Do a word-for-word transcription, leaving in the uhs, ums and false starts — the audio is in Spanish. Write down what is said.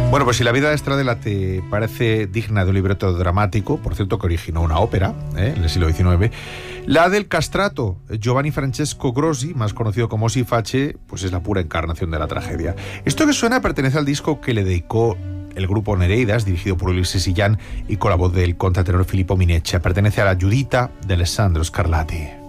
Bueno, pues si la vida de Stradella te parece digna de un libreto dramático, por cierto que originó una ópera ¿eh? en el siglo diecinueve, la del castrato Giovanni Francesco Grossi, más conocido como Siface, pues es la pura encarnación de la tragedia. Esto que suena pertenece al disco que le dedicó el grupo Nereidas, dirigido por Ulisse Sillán y con la voz del contratenor Filippo Mineccia. Pertenece a la Giuditta de Alessandro Scarlatti.